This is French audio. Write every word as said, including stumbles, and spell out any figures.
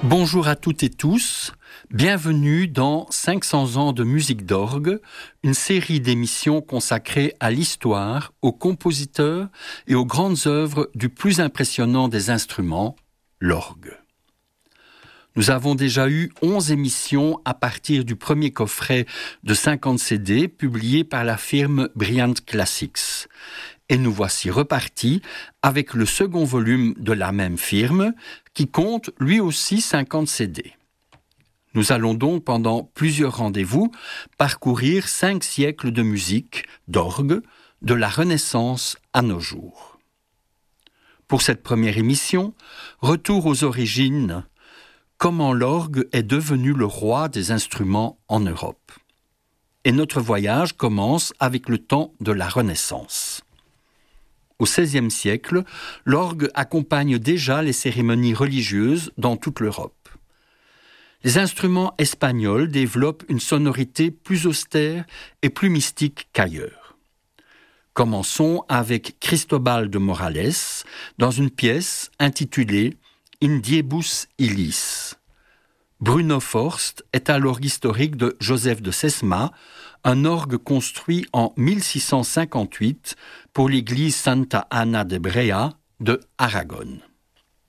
Bonjour à toutes et tous, bienvenue dans cinq cents ans de musique d'orgue, une série d'émissions consacrée à l'histoire, aux compositeurs et aux grandes œuvres du plus impressionnant des instruments, l'orgue. Nous avons déjà eu onze émissions à partir du premier coffret de cinquante C D publié par la firme Bryant Classics. Et nous voici repartis avec le second volume de la même firme qui compte lui aussi cinquante C D. Nous allons donc pendant plusieurs rendez-vous parcourir cinq siècles de musique, d'orgue, de la Renaissance à nos jours. Pour cette première émission, retour aux origines, comment l'orgue est devenu le roi des instruments en Europe. Et notre voyage commence avec le temps de la Renaissance. Au seizième siècle, l'orgue accompagne déjà les cérémonies religieuses dans toute l'Europe. Les instruments espagnols développent une sonorité plus austère et plus mystique qu'ailleurs. Commençons avec Cristobal de Morales dans une pièce intitulée In Diebus Illis. Bruno Forst est à l'orgue historique de Joseph de Sesma, un orgue construit en mille six cent cinquante-huit pour l'église Santa Ana de Brea de Aragon.